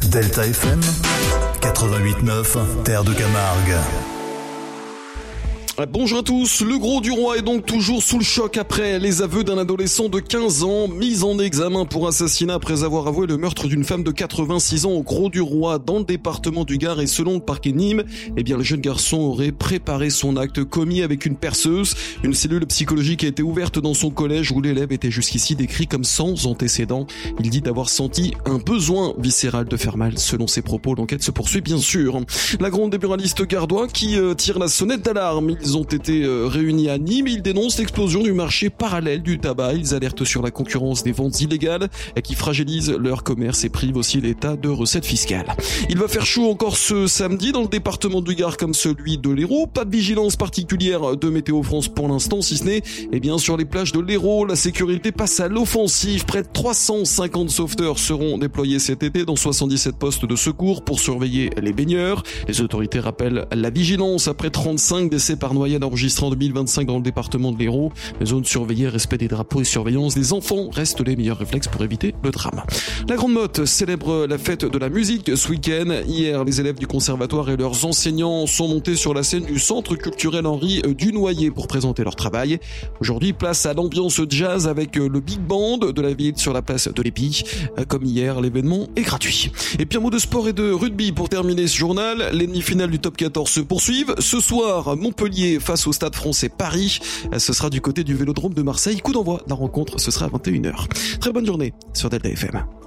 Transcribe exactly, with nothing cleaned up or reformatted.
Delta F M quatre-vingt-huit neuf, Terre de Camargue. Bonjour à tous, le Gros du Roi est donc toujours sous le choc après les aveux d'un adolescent de quinze ans mis en examen pour assassinat après avoir avoué le meurtre d'une femme de quatre-vingt-six ans au Gros du Roi dans le département du Gard. Et selon le parquet de Nîmes, eh bien le jeune garçon aurait préparé son acte commis avec une perceuse. Une cellule psychologique a été ouverte dans son collège où l'élève était jusqu'ici décrit comme sans antécédent. Il dit avoir senti un besoin viscéral de faire mal. Selon ses propos, l'enquête se poursuit bien sûr. La gronde des buralistes gardois qui euh, tirent la sonnette d'alarme. Ils ont été euh, réunis à Nîmes. Ils dénoncent l'explosion du marché parallèle du tabac. Ils alertent sur la concurrence des ventes illégales qui fragilisent leur commerce et privent aussi l'État de recettes fiscales. Il va faire chaud encore ce samedi dans le département du Gard comme celui de l'Hérault. Pas de vigilance particulière de Météo France pour l'instant, si ce n'est eh bien sur les plages de l'Hérault. La sécurité passe à l'offensive. Près de trois cent cinquante sauveteurs seront déployés cet été dans soixante-dix-sept postes de secours pour surveiller les baigneurs. Les autorités rappellent la vigilance après trente-cinq décès par noyade enregistrés en deux mille vingt-cinq dans le département de l'Hérault. Les zones surveillées, respect des drapeaux et surveillance des enfants restent les meilleurs réflexes pour éviter le drame. La Grande Motte célèbre la fête de la musique ce week-end. Hier, les élèves du conservatoire et leurs enseignants sont montés sur la scène du centre culturel Henri Dunoyer pour présenter leur travail. Aujourd'hui, place à l'ambiance jazz avec le big band de la ville sur la place de l'Épi. Comme hier, l'événement est gratuit. Et puis un mot de sport et de rugby pour terminer ce journal. Les demi-finales du top quatorze se poursuivent. Ce soir, Montpellier face au Stade Français Paris. Ce sera du côté du Vélodrome de Marseille. Coup d'envoi de la rencontre, ce sera à vingt et une heures. Très bonne journée sur Delta F M.